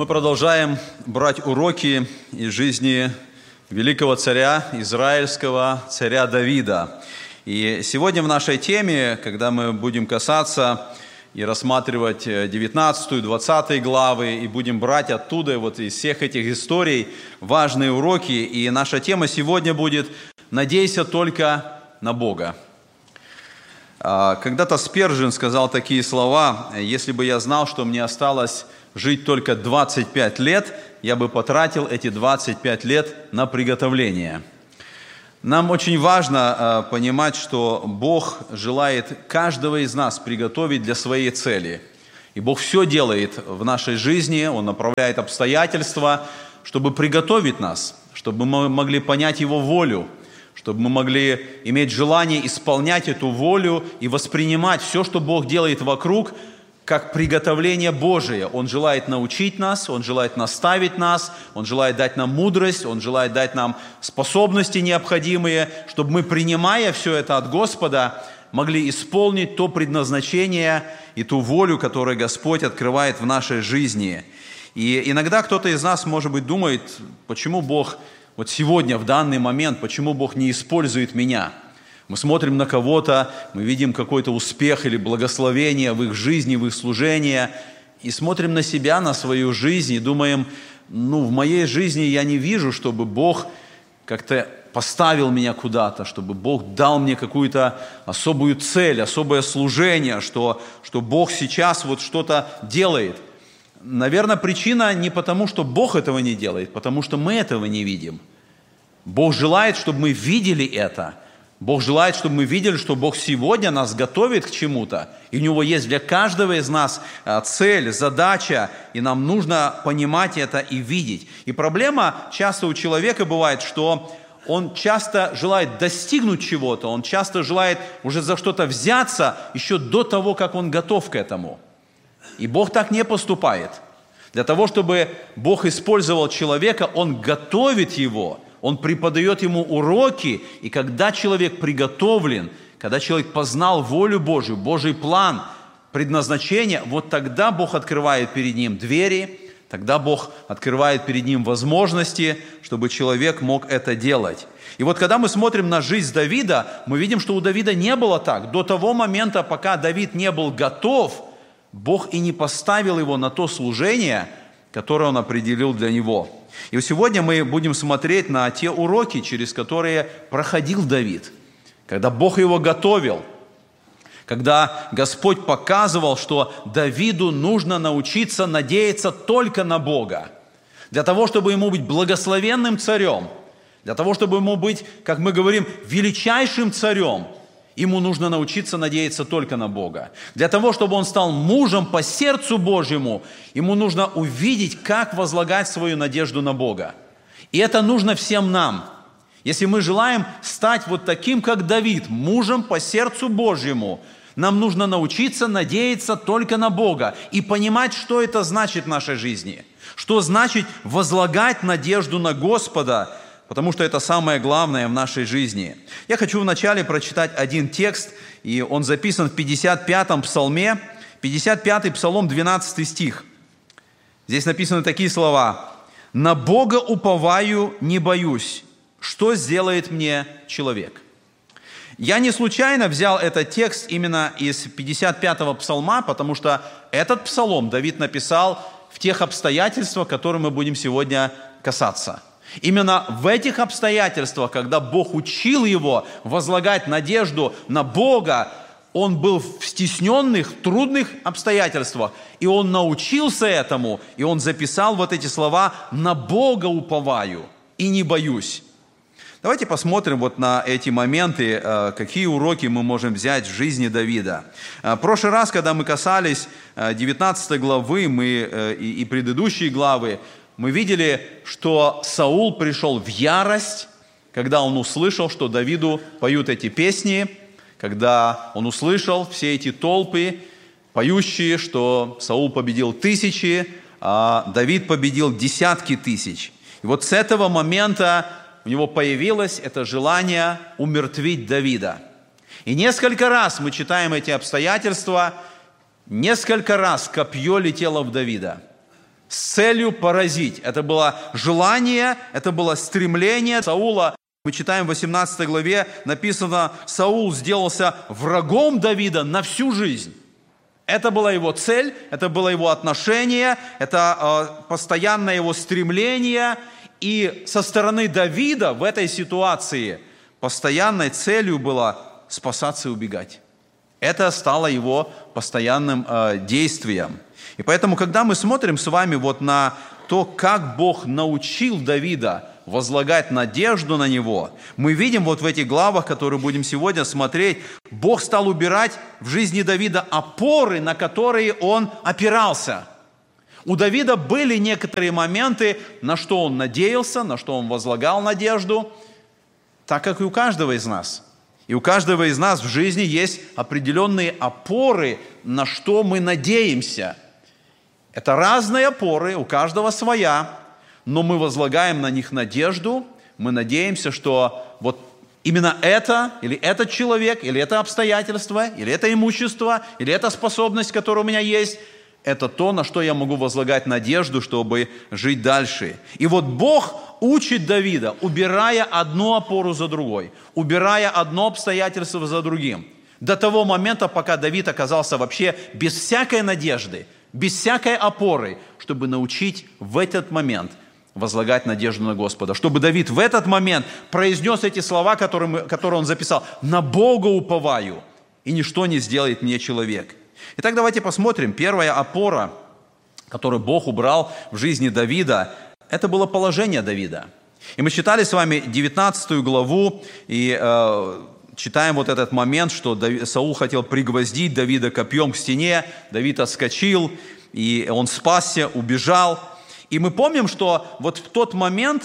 Мы продолжаем брать уроки из жизни великого царя израильского, царя Давида. И сегодня в нашей теме, когда мы будем касаться и рассматривать 19, 20 главы, и будем брать оттуда, вот из всех этих историй, важные уроки. И наша тема сегодня будет «Надейся только на Бога». Когда-то Спержин сказал такие слова: «Если бы я знал, что мне осталось жить только 25 лет, я бы потратил эти 25 лет на приготовление». Нам очень важно понимать, что Бог желает каждого из нас приготовить для своей цели. И Бог все делает в нашей жизни, Он направляет обстоятельства, чтобы приготовить нас, чтобы мы могли понять Его волю, чтобы мы могли иметь желание исполнять эту волю и воспринимать все, что Бог делает вокруг, как приготовление Божие. Он желает научить нас, Он желает наставить нас, Он желает дать нам мудрость, Он желает дать нам способности необходимые, чтобы мы, принимая все это от Господа, могли исполнить то предназначение и ту волю, которую Господь открывает в нашей жизни. И иногда кто-то из нас, может быть, думает, почему Бог вот сегодня, в данный момент, почему Бог не использует меня? Мы смотрим на кого-то, мы видим какой-то успех или благословение в их жизни, в их служении, и смотрим на себя, на свою жизнь, и думаем, в моей жизни я не вижу, чтобы Бог как-то поставил меня куда-то, чтобы Бог дал мне какую-то особую цель, особое служение, что Бог сейчас вот что-то делает. Наверное, причина не потому, что Бог этого не делает, потому что мы этого не видим. Бог желает, чтобы мы видели это. Бог желает, чтобы мы видели, что Бог сегодня нас готовит к чему-то. И у Него есть для каждого из нас цель, задача, и нам нужно понимать это и видеть. И проблема часто у человека бывает, что он часто желает достигнуть чего-то, он часто желает уже за что-то взяться еще до того, как он готов к этому. И Бог так не поступает. Для того, чтобы Бог использовал человека, Он готовит его, Он преподает ему уроки, и когда человек приготовлен, когда человек познал волю Божию, Божий план, предназначение, вот тогда Бог открывает перед ним двери, тогда Бог открывает перед ним возможности, чтобы человек мог это делать. И вот когда мы смотрим на жизнь Давида, мы видим, что у Давида не было так. До того момента, пока Давид не был готов, Бог и не поставил его на то служение, которое Он определил для него. И сегодня мы будем смотреть на те уроки, через которые проходил Давид, когда Бог его готовил, когда Господь показывал, что Давиду нужно научиться надеяться только на Бога, для того, чтобы ему быть благословенным царем, для того, чтобы ему быть, как мы говорим, величайшим царем. Ему нужно научиться надеяться только на Бога. Для того, чтобы он стал мужем по сердцу Божьему, ему нужно увидеть, как возлагать свою надежду на Бога. И это нужно всем нам. Если мы желаем стать вот таким, как Давид, мужем по сердцу Божьему, нам нужно научиться надеяться только на Бога и понимать, что это значит в нашей жизни. Что значит возлагать надежду на Господа, потому что это самое главное в нашей жизни. Я хочу вначале прочитать один текст, и он записан в 55-м псалме, 55-й псалом, 12 стих. Здесь написаны такие слова: «На Бога уповаю, не боюсь, что сделает мне человек». Я не случайно взял этот текст именно из 55-го псалма, потому что этот псалом Давид написал в тех обстоятельствах, которые мы будем сегодня касаться. Именно в этих обстоятельствах, когда Бог учил его возлагать надежду на Бога, он был в стесненных, трудных обстоятельствах, и он научился этому, и он записал вот эти слова: «На Бога уповаю и не боюсь». Давайте посмотрим вот на эти моменты, какие уроки мы можем взять в жизни Давида. В прошлый раз, когда мы касались 19 главы и предыдущие главы, мы видели, что Саул пришел в ярость, когда он услышал, что Давиду поют эти песни, когда он услышал все эти толпы, поющие, что Саул победил тысячи, а Давид победил десятки тысяч. И вот с этого момента у него появилось это желание умертвить Давида. И несколько раз мы читаем эти обстоятельства, несколько раз копье летело в Давида. с целью поразить. Это было желание, это было стремление Саула. Мы читаем в 18 главе, написано, Саул сделался врагом Давида на всю жизнь. Это была его цель, это было его отношение, это постоянное его стремление. И со стороны Давида в этой ситуации постоянной целью было спасаться и убегать. Это стало его постоянным действием. И поэтому, когда мы смотрим с вами вот на то, как Бог научил Давида возлагать надежду на Него, мы видим вот в этих главах, которые будем сегодня смотреть, Бог стал убирать в жизни Давида опоры, на которые он опирался. У Давида были некоторые моменты, на что он надеялся, на что он возлагал надежду, так как и у каждого из нас. И у каждого из нас в жизни есть определенные опоры, на что мы надеемся. Это разные опоры, у каждого своя, но мы возлагаем на них надежду, мы надеемся, что вот именно это, или этот человек, или это обстоятельство, или это имущество, или эта способность, которая у меня есть, это то, на что я могу возлагать надежду, чтобы жить дальше. И вот Бог учит Давида, убирая одну опору за другой, убирая одно обстоятельство за другим, до того момента, пока Давид оказался вообще без всякой надежды, без всякой опоры, чтобы научить в этот момент возлагать надежду на Господа. Чтобы Давид в этот момент произнес эти слова, которые он записал: «На Бога уповаю, и ничто не сделает мне человек». Итак, давайте посмотрим. Первая опора, которую Бог убрал в жизни Давида, это было положение Давида. И мы читали с вами 19 главу, и читаем вот этот момент, что Саул хотел пригвоздить Давида копьем к стене, Давид отскочил, и он спасся, убежал. И мы помним, что вот в тот момент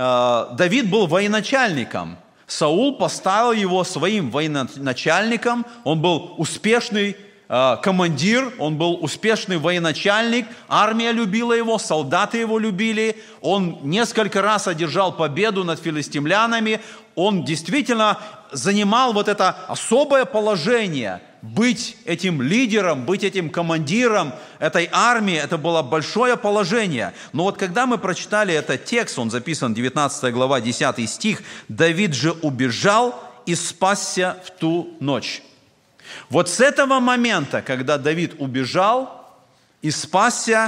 Давид был военачальником. Саул поставил его своим военачальником, он был успешный командир, он был успешный военачальник, армия любила его, солдаты его любили, он несколько раз одержал победу над филистимлянами, он действительно занимал вот это особое положение, быть этим лидером, быть этим командиром этой армии, это было большое положение. Но вот когда мы прочитали этот текст, он записан, 19 глава, 10 стих, «Давид же убежал и спасся в ту ночь». Вот с этого момента, когда Давид убежал и спасся,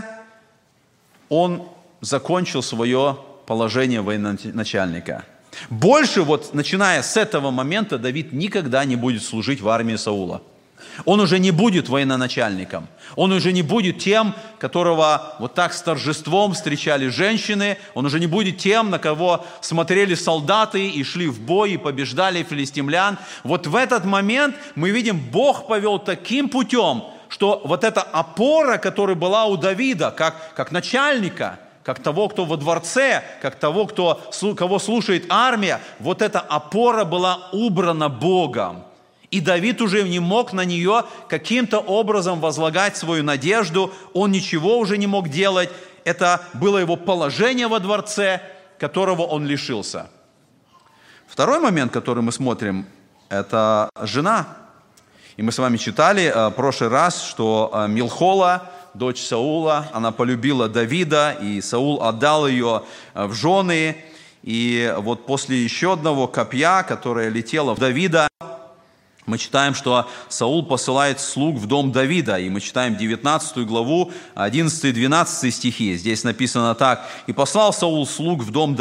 он закончил свое положение военачальника. Больше вот, начиная с этого момента, Давид никогда не будет служить в армии Саула. Он уже не будет военачальником. Он уже не будет тем, которого вот так с торжеством встречали женщины. Он уже не будет тем, на кого смотрели солдаты и шли в бой и побеждали филистимлян. Вот в этот момент мы видим, Бог повел таким путем, что вот эта опора, которая была у Давида, как начальника, как того, кто во дворце, как того, кого слушает армия, вот эта опора была убрана Богом. И Давид уже не мог на нее каким-то образом возлагать свою надежду, он ничего уже не мог делать. Это было его положение во дворце, которого он лишился. Второй момент, который мы смотрим, это жена. И мы с вами читали в прошлый раз, что Милхола, дочь Саула, она полюбила Давида, и Саул отдал ее в жены. И вот после еще одного копья, которое летело в Давида, мы читаем, что Саул посылает слуг в дом Давида, и мы читаем 19 главу, 11 и 12 стихи. Здесь написано так: «И послал Саул слуг в дом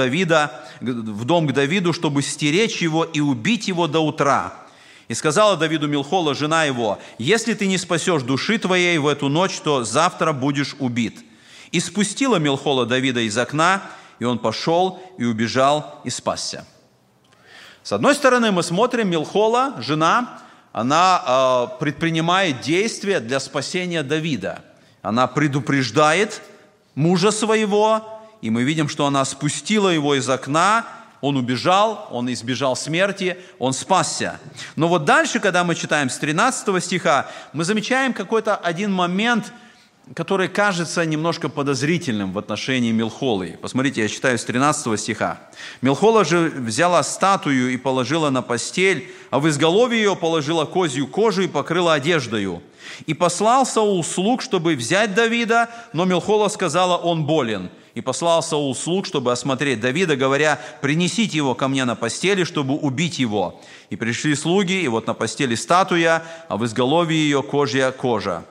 к Давиду, чтобы стеречь его и убить его до утра. И сказала Давиду Милхола, жена его: если ты не спасешь души твоей в эту ночь, то завтра будешь убит. И спустила Милхола Давида из окна, и он пошел и убежал и спасся». С одной стороны, мы смотрим, Милхола, жена, она предпринимает действия для спасения Давида. Она предупреждает мужа своего, и мы видим, что она спустила его из окна, он убежал, он избежал смерти, он спасся. Но вот дальше, когда мы читаем с 13 стиха, мы замечаем какой-то один момент, который кажется немножко подозрительным в отношении Мелхолы. Посмотрите, я читаю с 13 стиха. «Мелхола же взяла статую и положила на постель, а в изголовье ее положила козью кожу и покрыла одеждою. И послал Саул слуг, чтобы взять Давида, но Мелхола сказала, он болен. И послал Саул слуг, чтобы осмотреть Давида, говоря, принесите его ко мне на постели, чтобы убить его. И пришли слуги, и вот на постели статуя, а в изголовье ее козья кожа.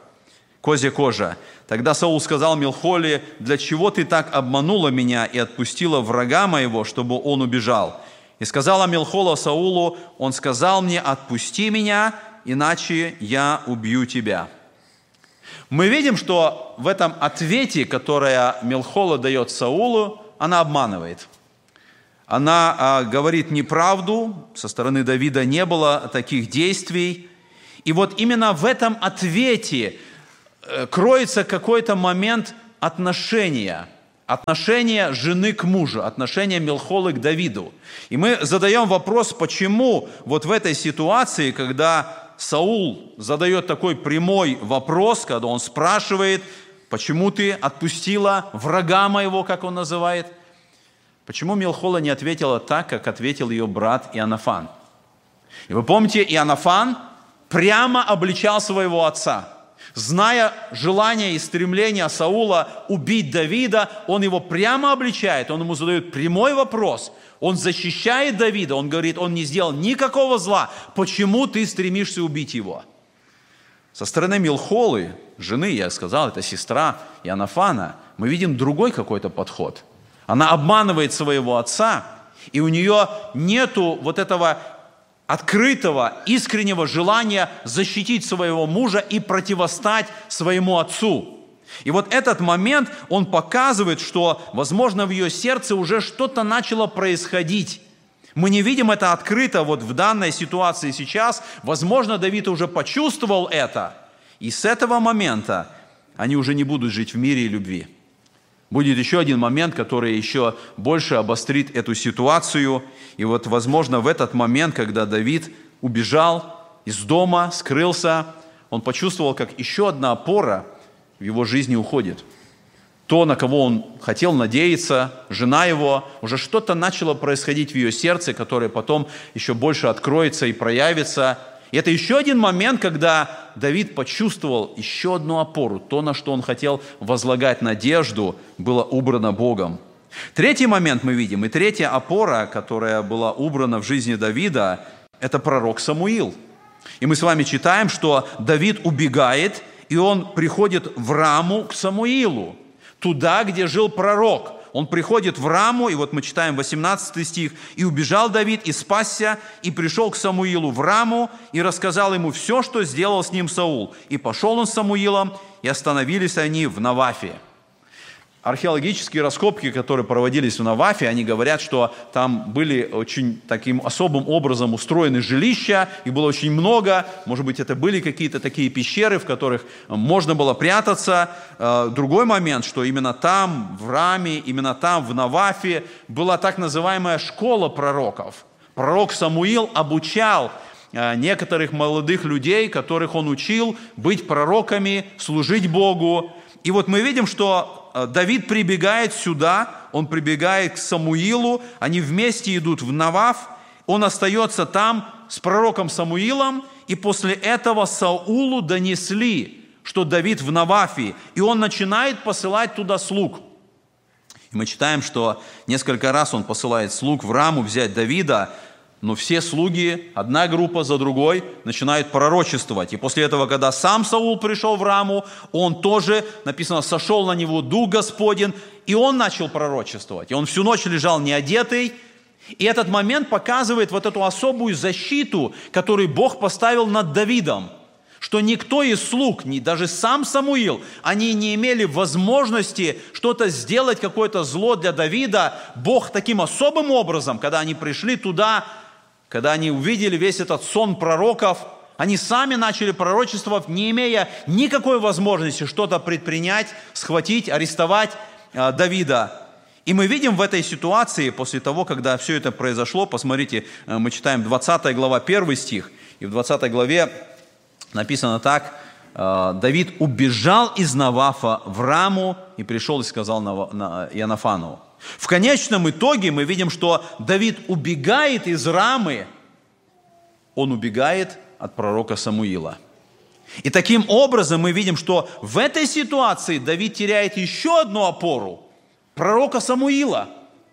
Тогда Саул сказал Мелхоле, для чего ты так обманула меня и отпустила врага моего, чтобы он убежал? И сказала Мелхола Саулу, он сказал мне, отпусти меня, иначе я убью тебя». Мы видим, что в этом ответе, который Мелхола дает Саулу, она обманывает. Она говорит неправду, со стороны Давида не было таких действий. И вот именно в этом ответе кроется какой-то момент отношения жены к мужу, отношения Мелхолы к Давиду. И мы задаем вопрос, почему вот в этой ситуации, когда Саул задает такой прямой вопрос, когда он спрашивает, почему ты отпустила врага моего, как он называет, почему Мелхола не ответила так, как ответил ее брат Иоаннафан? И вы помните, Иоаннафан прямо обличал своего отца. Зная желание и стремление Саула убить Давида, он его прямо обличает, он ему задает прямой вопрос. Он защищает Давида, он говорит, он не сделал никакого зла. Почему ты стремишься убить его? Со стороны Мелхолы, жены, я сказал, это сестра Иоаннафана, мы видим другой какой-то подход. Она обманывает своего отца, и у нее нету вот этого открытого, искреннего желания защитить своего мужа и противостать своему отцу. И вот этот момент, он показывает, что, возможно, в ее сердце уже что-то начало происходить. Мы не видим это открыто вот в данной ситуации сейчас. Возможно, Давид уже почувствовал это. И с этого момента они уже не будут жить в мире и любви. Будет еще один момент, который еще больше обострит эту ситуацию. И вот, возможно, в этот момент, когда Давид убежал из дома, скрылся, он почувствовал, как еще одна опора в его жизни уходит. То, на кого он хотел надеяться, жена его, уже что-то начало происходить в ее сердце, которое потом еще больше откроется и проявится. И это еще один момент, когда Давид почувствовал еще одну опору. То, на что он хотел возлагать надежду, было убрано Богом. Третий момент мы видим, и третья опора, которая была убрана в жизни Давида, это пророк Самуил. И мы с вами читаем, что Давид убегает, и он приходит в Раму к Самуилу, туда, где жил пророк. Он приходит в Раму, и вот мы читаем 18 стих, «И убежал Давид, и спасся, и пришел к Самуилу в Раму, и рассказал ему все, что сделал с ним Саул. И пошел он с Самуилом, и остановились они в Навафе». Археологические раскопки, которые проводились в Навафе, они говорят, что там были очень таким особым образом устроены жилища, их было очень много, может быть, это были какие-то такие пещеры, в которых можно было прятаться. Другой момент, что именно там, в Раме, именно там, в Навафе, была так называемая школа пророков. Пророк Самуил обучал некоторых молодых людей, которых он учил быть пророками, служить Богу. И вот мы видим, что Давид прибегает сюда, он прибегает к Самуилу, они вместе идут в Наваф, он остается там с пророком Самуилом, и после этого Саулу донесли, что Давид в Навафе, и он начинает посылать туда слуг. И мы читаем, что несколько раз он посылает слуг в Раму взять Давида, но все слуги, одна группа за другой, начинают пророчествовать. И после этого, когда сам Саул пришел в Раму, он тоже, написано, сошел на него Дух Господень, и он начал пророчествовать. И он всю ночь лежал неодетый. И этот момент показывает вот эту особую защиту, которую Бог поставил над Давидом. Что никто из слуг, даже сам Самуил, они не имели возможности что-то сделать, какое-то зло для Давида. Бог таким особым образом, когда они пришли туда, когда они увидели весь этот сон пророков, они сами начали пророчествовать, не имея никакой возможности что-то предпринять, схватить, арестовать Давида. И мы видим в этой ситуации, после того, когда все это произошло, посмотрите, мы читаем 20 глава, 1 стих, и в 20 главе написано так: Давид убежал из Навафа в Раму и пришел и сказал Иоаннафану. В конечном итоге мы видим, что Давид убегает из Рамы, он убегает от пророка Самуила. И таким образом мы видим, что в этой ситуации Давид теряет еще одну опору – пророка Самуила.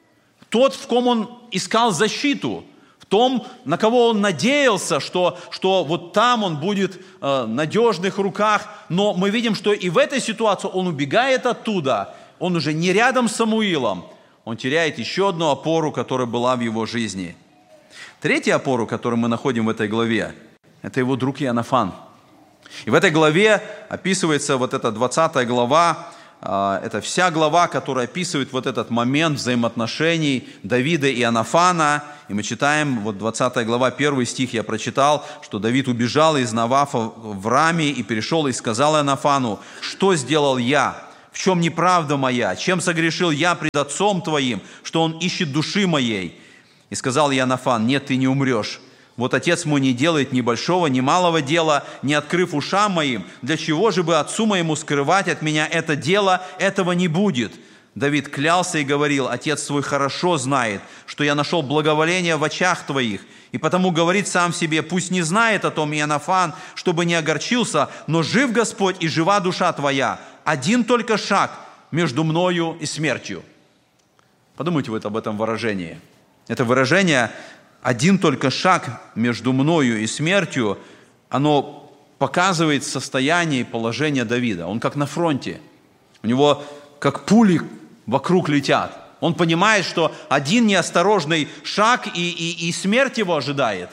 Тот, в ком он искал защиту, в том, на кого он надеялся, что вот там он будет в надежных руках. Но мы видим, что и в этой ситуации он убегает оттуда, он уже не рядом с Самуилом, он теряет еще одну опору, которая была в его жизни. Третья опора, которую мы находим в этой главе, это его друг Иоаннафан. И в этой главе описывается вот эта 20 глава, это вся глава, которая описывает вот этот момент взаимоотношений Давида и Иоаннафана. И мы читаем, вот 20 глава, 1 стих я прочитал, что Давид убежал из Навафа в Раме и перешел и сказал Иоаннафану: «Что сделал я? В чем неправда моя? Чем согрешил я пред отцом твоим, что он ищет души моей?» И сказал Иоаннафан: «Нет, ты не умрешь. Вот отец мой не делает ни большого, ни малого дела, не открыв ушам моим. Для чего же бы отцу моему скрывать от меня это дело? Этого не будет». Давид клялся и говорил: «Отец твой хорошо знает, что я нашел благоволение в очах твоих. И потому говорит сам себе: пусть не знает о том Иоаннафан, чтобы не огорчился, но жив Господь и жива душа твоя. Один только шаг между мною и смертью». Подумайте вот об этом выражении. Это выражение «один только шаг между мною и смертью», оно показывает состояние и положение Давида. Он как на фронте. У него как пули вокруг летят. Он понимает, что один неосторожный шаг и смерть его ожидает.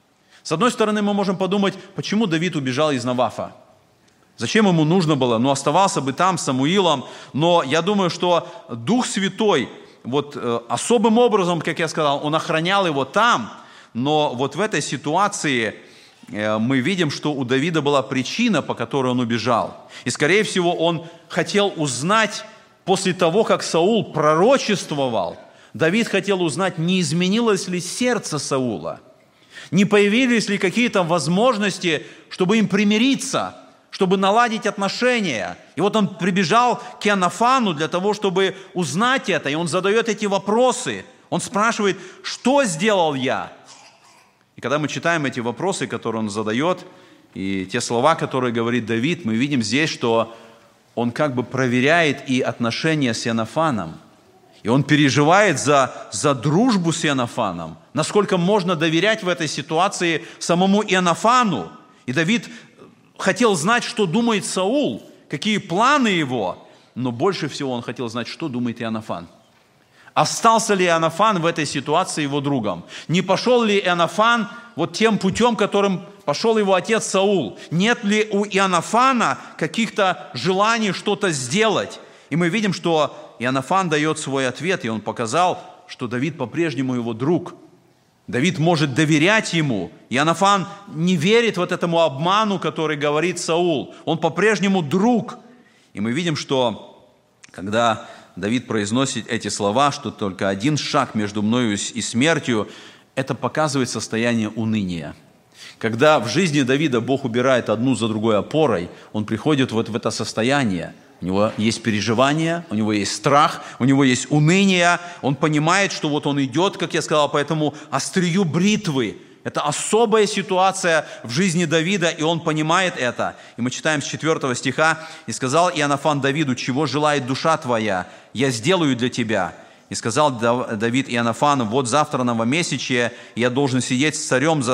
С одной стороны, мы можем подумать, почему Давид убежал из Навафа? Зачем ему нужно было? Ну, оставался бы там с Самуилом. Но я думаю, что Дух Святой вот особым образом, как я сказал, он охранял его там, но вот в этой ситуации мы видим, что у Давида была причина, по которой он убежал. И, скорее всего, он хотел узнать, после того, как Саул пророчествовал, Давид хотел узнать, не изменилось ли сердце Саула, не появились ли какие-то возможности, чтобы им примириться, чтобы наладить отношения. И вот он прибежал к Иоаннафану для того, чтобы узнать это, и он задает эти вопросы. Он спрашивает: «Что сделал я?» И когда мы читаем эти вопросы, которые он задает, и те слова, которые говорит Давид, мы видим здесь, что он как бы проверяет и отношения с Иоаннафаном. И он переживает за дружбу с Иоаннафаном, насколько можно доверять в этой ситуации самому Иоаннафану. И Давид хотел знать, что думает Саул, какие планы его, но больше всего он хотел знать, что думает Иоаннафан. Остался ли Иоаннафан в этой ситуации его другом? Не пошел ли Иоаннафан вот тем путем, которым пошел его отец Саул? Нет ли у Иоаннафана каких-то желаний что-то сделать? И мы видим, что Иоаннафан дает свой ответ, и он показал, что Давид по-прежнему его друг. Давид может доверять ему. Иоаннафан не верит вот этому обману, который говорит Саул. Он по-прежнему друг. И мы видим, что когда Давид произносит эти слова, что только один шаг между мною и смертью, это показывает состояние уныния. Когда в жизни Давида Бог убирает одну за другой опорой, он приходит вот в это состояние. У него есть переживания, у него есть страх, у него есть уныние. Он понимает, что вот он идет, как я сказал, по этому острию бритвы. Это особая ситуация в жизни Давида, и он понимает это. И мы читаем с 4 стиха: «И сказал Иоаннафан Давиду: чего желает душа твоя? Я сделаю для тебя». И сказал Давид Иоаннафану: вот завтра новомесячие, я должен сидеть с царем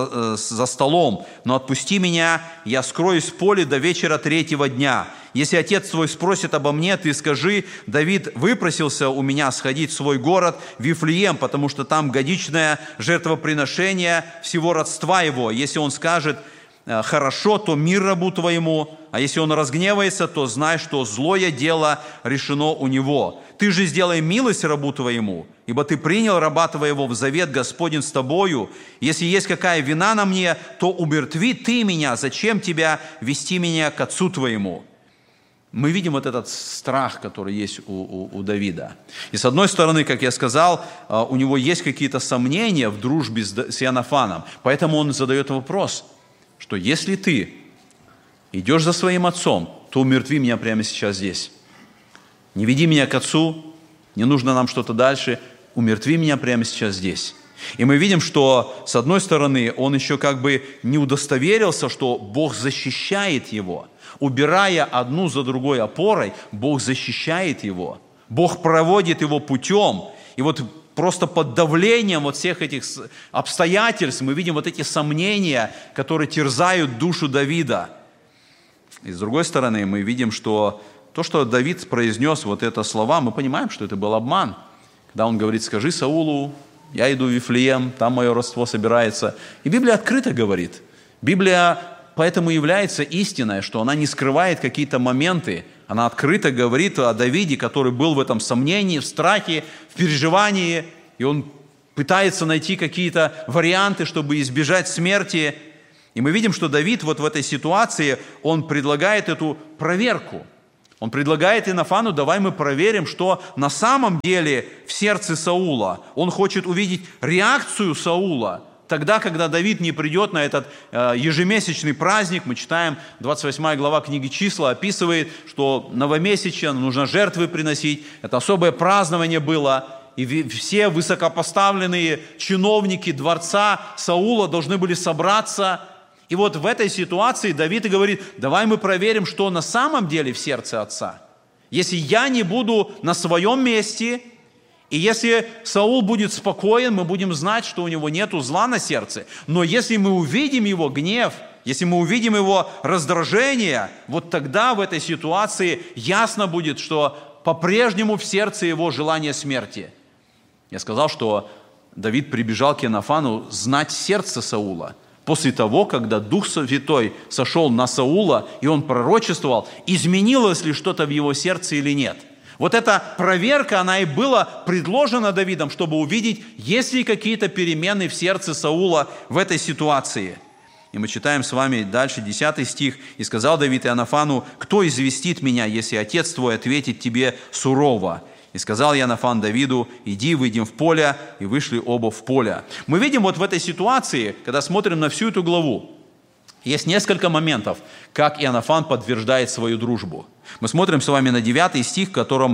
за столом, но отпусти меня, я скроюсь в поле до вечера 3-го дня. Если отец твой спросит обо мне, ты скажи: Давид выпросился у меня сходить в свой город Вифлеем, потому что там годичное жертвоприношение всего родства его. Если он скажет: хорошо, то мир рабу твоему, а если он разгневается, то знай, что злое дело решено у него. Ты же сделай милость рабу твоему, ибо ты принял раба твоего в завет Господень с тобою. Если есть какая вина на мне, то умертви ты меня. Зачем тебя вести меня к отцу твоему?» Мы видим вот этот страх, который есть у Давида. И с одной стороны, как я сказал, у него есть какие-то сомнения в дружбе с Иоаннафаном. Поэтому он задает вопрос, что если ты идешь за своим отцом, то умертви меня прямо сейчас здесь. Не веди меня к отцу, не нужно нам что-то дальше, умертви меня прямо сейчас здесь. И мы видим, что, с одной стороны, он еще как бы не удостоверился, что Бог защищает его. Убирая одну за другой опорой, Бог защищает его. Бог проводит его путем. И вот просто под давлением вот всех этих обстоятельств мы видим вот эти сомнения, которые терзают душу Давида. И с другой стороны, мы видим, что то, что Давид произнес вот это слова, мы понимаем, что это был обман. Когда он говорит: скажи Саулу, я иду в Вифлеем, там мое родство собирается. И Библия открыто говорит. Библия поэтому является истиной, что она не скрывает какие-то моменты. Она открыто говорит о Давиде, который был в этом сомнении, в страхе, в переживании. И он пытается найти какие-то варианты, чтобы избежать смерти. И мы видим, что Давид вот в этой ситуации, он предлагает эту проверку. Он предлагает Иоаннафану: давай мы проверим, что на самом деле в сердце Саула. Он хочет увидеть реакцию Саула. Тогда, когда Давид не придет на этот ежемесячный праздник, мы читаем, 28 глава книги «Числа» описывает, что новомесячье, нужно жертвы приносить. Это особое празднование было. И все высокопоставленные чиновники дворца Саула должны были собраться. И вот в этой ситуации Давид и говорит: давай мы проверим, что на самом деле в сердце отца. Если я не буду на своем месте, и если Саул будет спокоен, мы будем знать, что у него нету зла на сердце. Но если мы увидим его гнев, если мы увидим его раздражение, вот тогда в этой ситуации ясно будет, что по-прежнему в сердце его желание смерти. Я сказал, что Давид прибежал к Иоаннафану знать сердце Саула. После того, когда Дух Святой сошел на Саула, и он пророчествовал, изменилось ли что-то в его сердце или нет. Вот эта проверка, она и была предложена Давидом, чтобы увидеть, есть ли какие-то перемены в сердце Саула в этой ситуации. И мы читаем с вами дальше 10 стих. «И сказал Давид Иоаннафану: кто известит меня, если отец твой ответит тебе сурово? И сказал Иоаннафан Давиду: иди, выйдем в поле, и вышли оба в поле». Мы видим вот в этой ситуации, когда смотрим на всю эту главу, есть несколько моментов, как Иоаннафан подтверждает свою дружбу. Мы смотрим с вами на 9 стих, в котором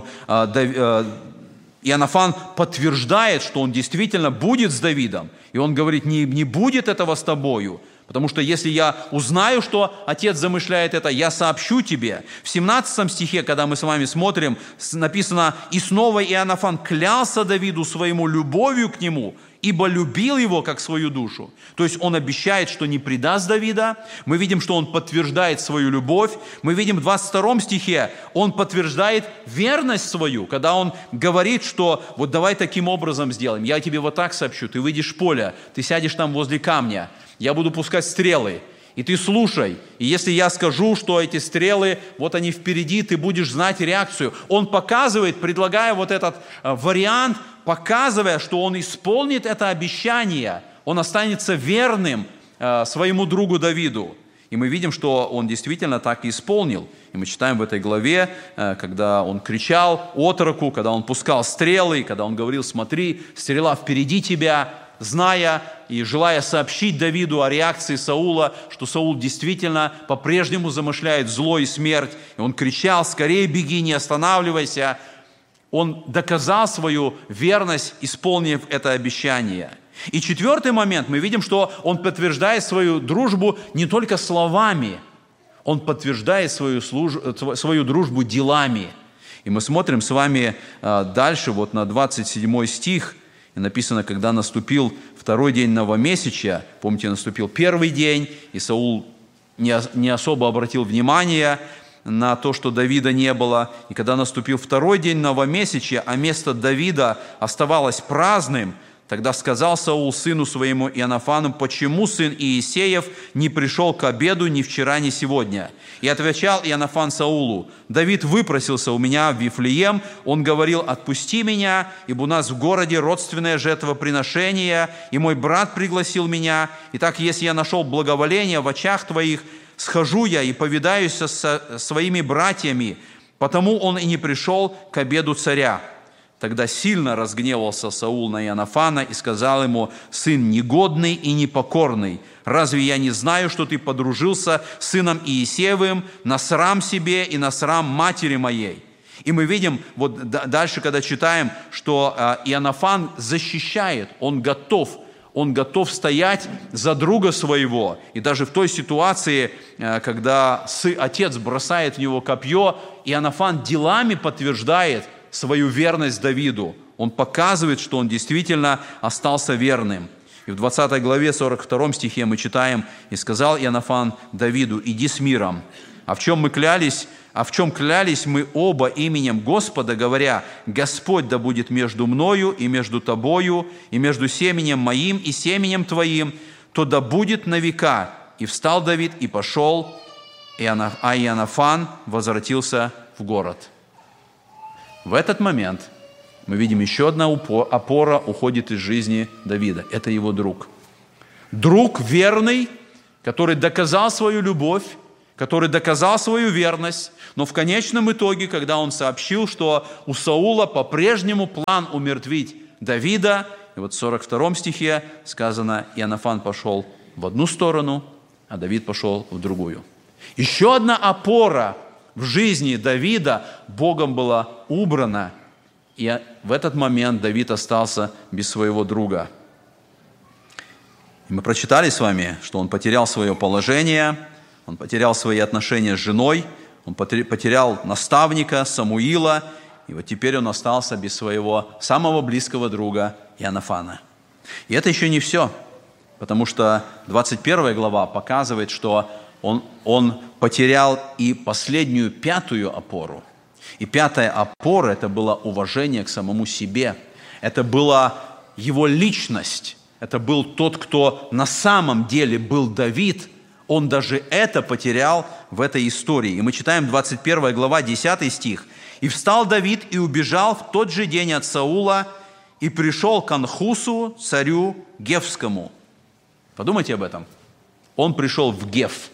Иоаннафан подтверждает, что он действительно будет с Давидом. И он говорит: не будет этого с тобою. Потому что если я узнаю, что отец замышляет это, я сообщу тебе. В 17 стихе, когда мы с вами смотрим, написано: «И снова Иоаннафан клялся Давиду своему любовью к нему, ибо любил его как свою душу». То есть он обещает, что не предаст Давида. Мы видим, что он подтверждает свою любовь. Мы видим в 22 стихе, он подтверждает верность свою, когда он говорит, что вот давай таким образом сделаем. Я тебе вот так сообщу, ты выйдешь в поле, ты сядешь там возле камня, я буду пускать стрелы, и ты слушай. И если я скажу, что эти стрелы, вот они впереди, ты будешь знать реакцию. Он показывает, предлагая вот этот вариант, показывая, что он исполнит это обещание, он останется верным своему другу Давиду. И мы видим, что он действительно так и исполнил. И мы читаем в этой главе, когда он кричал отроку, когда он пускал стрелы, когда он говорил: смотри, стрела впереди тебя, зная и желая сообщить Давиду о реакции Саула, что Саул действительно по-прежнему замышляет зло и смерть. И он кричал: скорее беги, не останавливайся. Он доказал свою верность, исполнив это обещание. И 4 момент, мы видим, что он подтверждает свою дружбу не только словами, он подтверждает свою дружбу делами. И мы смотрим с вами дальше, вот на 27 стих, и написано: когда наступил 2-й день новомесячья, помните, наступил 1-й день, и Саул не особо обратил внимание на то, что Давида не было. И когда наступил 2-й день новомесячья, а место Давида оставалось праздным, тогда сказал Саул сыну своему Иоаннафану: почему сын Иисеев не пришел к обеду ни вчера, ни сегодня? И отвечал Иоаннафан Саулу: Давид выпросился у меня в Вифлеем, он говорил: отпусти меня, ибо у нас в городе родственное жертвоприношение, и мой брат пригласил меня. Итак, если я нашел благоволение в очах твоих, схожу я и повидаюсь со своими братьями, потому он и не пришел к обеду царя. Тогда сильно разгневался Саул на Иоаннафана и сказал ему: «Сын негодный и непокорный, разве я не знаю, что ты подружился с сыном Иисеевым на срам себе и на срам матери моей?» И мы видим, вот дальше, когда читаем, что Иоаннафан защищает, он готов стоять за друга своего. И даже в той ситуации, когда отец бросает в него копье, Иоаннафан делами подтверждает свою верность Давиду. Он показывает, что он действительно остался верным. И в 20 главе 42 стихе мы читаем: «И сказал Иоаннафан Давиду: иди с миром. А в чем клялись мы оба именем Господа, говоря: Господь да будет между мною и между тобою, и между семенем моим и семенем твоим, то да будет на века. И встал Давид и пошел, а Иоаннафан возвратился в город». В этот момент мы видим, еще одна опора уходит из жизни Давида. Это его друг. Друг верный, который доказал свою любовь, который доказал свою верность, но в конечном итоге, когда он сообщил, что у Саула по-прежнему план умертвить Давида, и вот в 42 стихе сказано: Иоаннафан пошел в одну сторону, а Давид пошел в другую. Еще одна опора в жизни Давида Богом была убрана, и в этот момент Давид остался без своего друга. И мы прочитали с вами, что он потерял свое положение, он потерял свои отношения с женой, он потерял наставника Самуила, и вот теперь он остался без своего самого близкого друга Иоаннафана. И это еще не все, потому что 21 глава показывает, что он потерял и последнюю, пятую опору. И пятая опора – это было уважение к самому себе. Это была его личность. Это был тот, кто на самом деле был Давид. Он даже это потерял в этой истории. И мы читаем 21 глава, 10 стих. «И встал Давид и убежал в тот же день от Саула, и пришел к Анхусу, царю Гефскому». Подумайте об этом. Он пришел в Геф.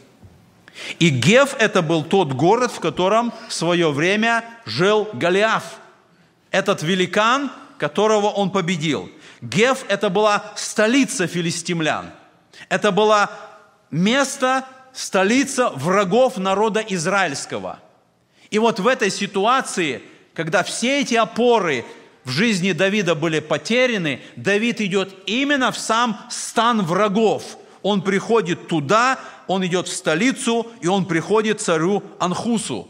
И Геф – это был тот город, в котором в свое время жил Голиаф. Этот великан, которого он победил. Геф – это была столица филистимлян. Это было место, столица врагов народа израильского. И вот в этой ситуации, когда все эти опоры в жизни Давида были потеряны, Давид идет именно в сам стан врагов. Он приходит туда, он идет в столицу, и он приходит к царю Анхусу.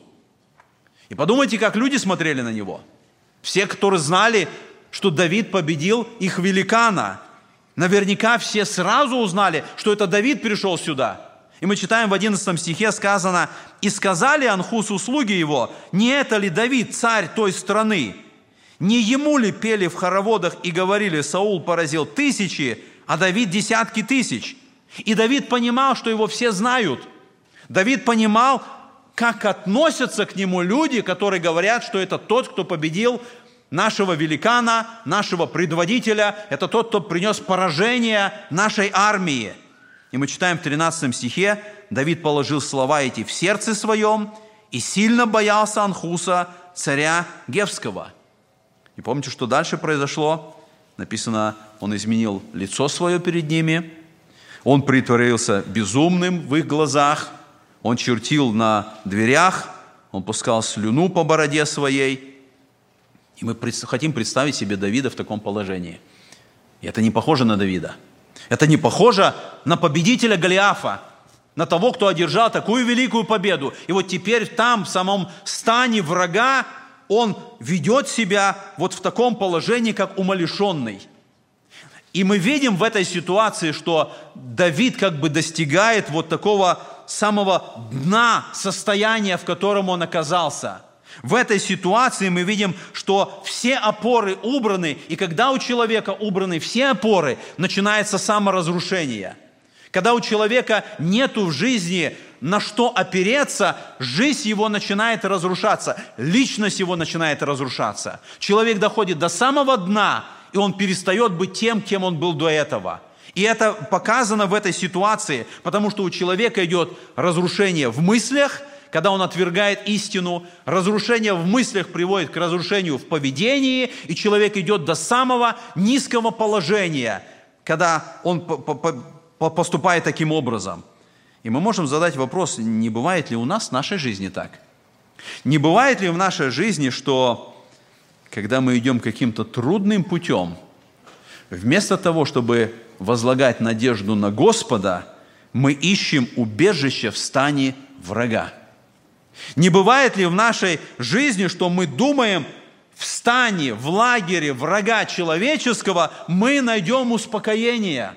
И подумайте, как люди смотрели на него. Все, которые знали, что Давид победил их великана. Наверняка все сразу узнали, что это Давид пришел сюда. И мы читаем в 11 стихе сказано: «И сказали Анхусу слуги его: не это ли Давид, царь той страны? Не ему ли пели в хороводах и говорили: Саул поразил тысячи, а Давид десятки тысяч?» И Давид понимал, что его все знают. Давид понимал, как относятся к нему люди, которые говорят, что это тот, кто победил нашего великана, нашего предводителя, это тот, кто принес поражение нашей армии. И мы читаем в 13 стихе: «Давид положил слова эти в сердце своем и сильно боялся Анхуса, царя Гефского». И помните, что дальше произошло? Написано, он изменил лицо свое перед ними, он притворился безумным в их глазах, он чертил на дверях, он пускал слюну по бороде своей. И мы хотим представить себе Давида в таком положении. И это не похоже на Давида. Это не похоже на победителя Голиафа, на того, кто одержал такую великую победу. И вот теперь там, в самом стане врага, он ведет себя вот в таком положении, как умалишенный. И мы видим в этой ситуации, что Давид как бы достигает вот такого самого дна состояния, в котором он оказался. В этой ситуации мы видим, что все опоры убраны, и когда у человека убраны все опоры, начинается саморазрушение. Когда у человека нету в жизни на что опереться, жизнь его начинает разрушаться, личность его начинает разрушаться. Человек доходит до самого дна, и он перестает быть тем, кем он был до этого. И это показано в этой ситуации, потому что у человека идет разрушение в мыслях, когда он отвергает истину. Разрушение в мыслях приводит к разрушению в поведении, и человек идет до самого низкого положения, когда он поступает таким образом. И мы можем задать вопрос, не бывает ли у нас в нашей жизни так? Не бывает ли в нашей жизни, что когда мы идем каким-то трудным путем, вместо того, чтобы возлагать надежду на Господа, мы ищем убежище в стане врага? Не бывает ли в нашей жизни, что мы думаем, в стане, в лагере врага человеческого мы найдем успокоение?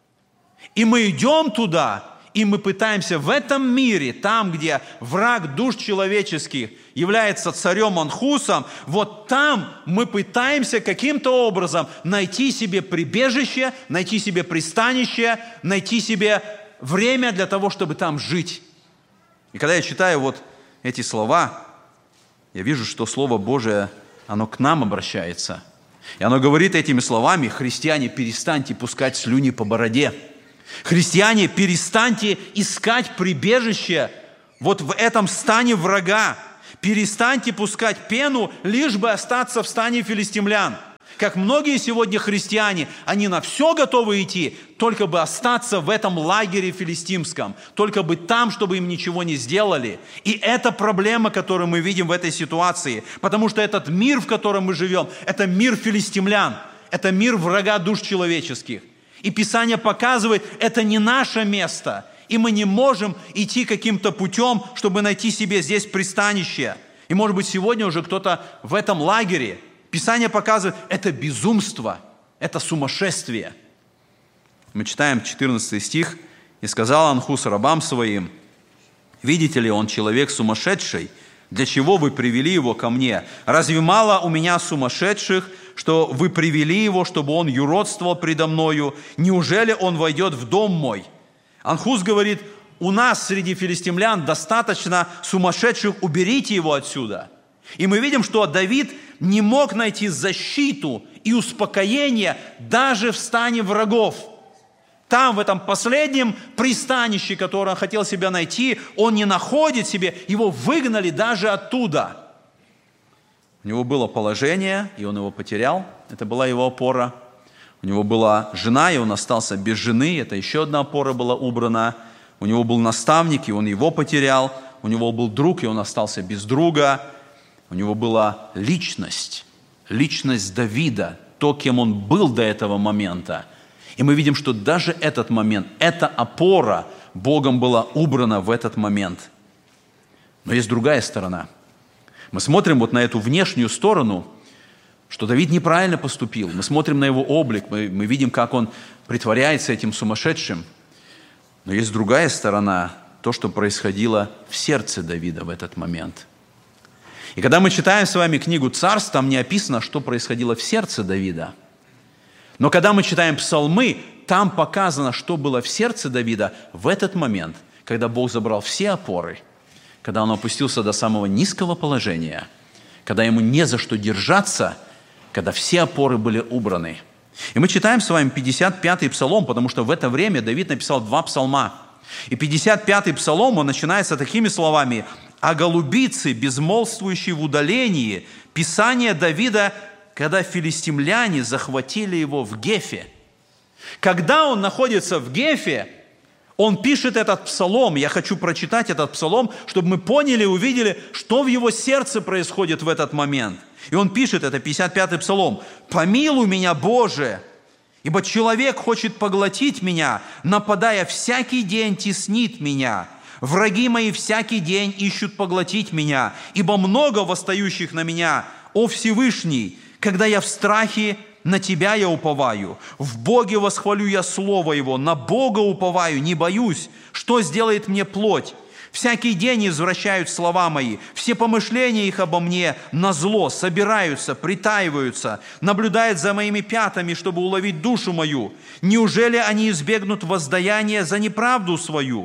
И мы идем туда, и мы пытаемся в этом мире, там, где враг душ человеческих является царем Анхусом, вот там мы пытаемся каким-то образом найти себе прибежище, найти себе пристанище, найти себе время для того, чтобы там жить. И когда я читаю вот эти слова, я вижу, что Слово Божие, оно к нам обращается. И оно говорит этими словами: христиане, перестаньте пускать слюни по бороде. Христиане, перестаньте искать прибежище вот в этом стане врага. Перестаньте пускать пену, лишь бы остаться в стане филистимлян. Как многие сегодня христиане, они на все готовы идти, только бы остаться в этом лагере филистимском, только бы там, чтобы им ничего не сделали. И это проблема, которую мы видим в этой ситуации, потому что этот мир, в котором мы живем, это мир филистимлян, это мир врага душ человеческих. И Писание показывает, это не наше место, и мы не можем идти каким-то путем, чтобы найти себе здесь пристанище. И, может быть, сегодня уже кто-то в этом лагере. Писание показывает, это безумство, это сумасшествие. Мы читаем 14 стих. «И сказал Анхус рабам своим: видите ли, он человек сумасшедший, для чего вы привели его ко мне? Разве мало у меня сумасшедших, что вы привели его, чтобы он юродствовал предо мною? Неужели он войдет в дом мой?» Анхус говорит: у нас среди филистимлян достаточно сумасшедших, уберите его отсюда. И мы видим, что Давид не мог найти защиту и успокоение даже в стане врагов. Там, в этом последнем пристанище, которое он хотел себя найти, он не находит себе, его выгнали даже оттуда. У него было положение, и он его потерял, это была его опора. У него была жена, и он остался без жены, это еще одна опора была убрана. У него был наставник, и он его потерял. У него был друг, и он остался без друга. У него была личность Давида, то, кем он был до этого момента. И мы видим, что даже этот момент, эта опора Богом была убрана в этот момент. Но есть другая сторона. Мы смотрим вот на эту внешнюю сторону, что Давид неправильно поступил. Мы смотрим на его облик, мы видим, как он притворяется этим сумасшедшим. Но есть другая сторона, то, что происходило в сердце Давида в этот момент. И когда мы читаем с вами книгу «Царств», там не описано, что происходило в сердце Давида. Но когда мы читаем псалмы, там показано, что было в сердце Давида в этот момент, когда Бог забрал все опоры, когда он опустился до самого низкого положения, когда ему не за что держаться, когда все опоры были убраны. И мы читаем с вами 55-й псалом, потому что в это время Давид написал 2 псалма. И 55-й псалом, он начинается такими словами: «О голубице, безмолвствующей в удалении, писание Давида, когда филистимляне захватили его в Гефе». Когда он находится в Гефе, он пишет этот псалом. Я хочу прочитать этот псалом, чтобы мы поняли, увидели, что в его сердце происходит в этот момент. И он пишет, это 55-й псалом: «Помилуй меня, Боже, ибо человек хочет поглотить меня, нападая всякий день теснит меня. Враги мои всякий день ищут поглотить меня, ибо много восстающих на меня. О Всевышний, когда я в страхе, на Тебя я уповаю. В Боге восхвалю я Слово Его, на Бога уповаю, не боюсь. Что сделает мне плоть? Всякий день извращают слова мои, все помышления их обо мне назло, собираются, притаиваются, наблюдают за моими пятами, чтобы уловить душу мою. Неужели они избегнут воздаяния за неправду свою?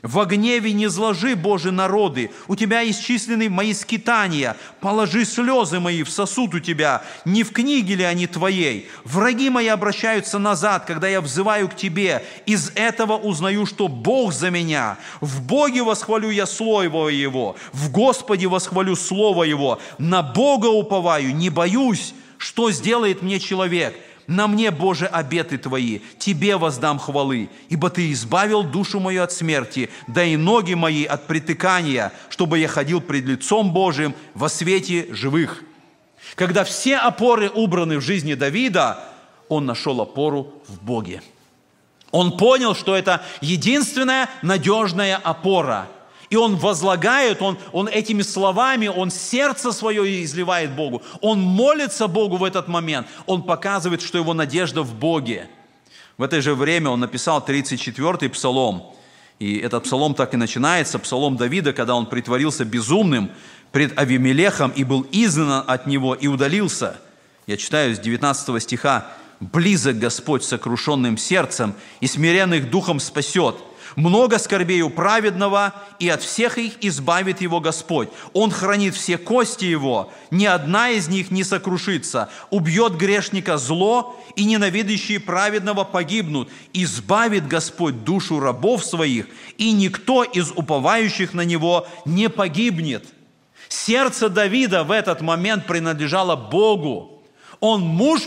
Во гневе не зложи, Боже, народы, у Тебя исчислены мои скитания, положи слезы мои в сосуд у Тебя, не в книге ли они Твоей? Враги мои обращаются назад, когда я взываю к Тебе, из этого узнаю, что Бог за меня. В Боге восхвалю я Слово Его, в Господе восхвалю Слово Его, на Бога уповаю, не боюсь, что сделает мне человек. На мне, Боже, обеты Твои, Тебе воздам хвалы, ибо Ты избавил душу мою от смерти, да и ноги мои от притыкания, чтобы я ходил пред лицом Божиим во свете живых». Когда все опоры убраны в жизни Давида, он нашел опору в Боге. Он понял, что это единственная надежная опора. И он возлагает, он этими словами, он сердце свое изливает Богу. Он молится Богу в этот момент. Он показывает, что его надежда в Боге. В это же время он написал 34-й псалом. И этот псалом так и начинается, псалом Давида, когда он притворился безумным пред Авимелехом и был изгнан от него и удалился. Я читаю с 19 стиха. «Близок Господь сокрушенным сердцем, и смиренных духом спасет. Много скорбей у праведного, и от всех их избавит его Господь. Он хранит все кости его, ни одна из них не сокрушится. Убьет грешника зло, и ненавидящие праведного погибнут. Избавит Господь душу рабов своих, и никто из уповающих на него не погибнет». Сердце Давида в этот момент принадлежало Богу. Он муж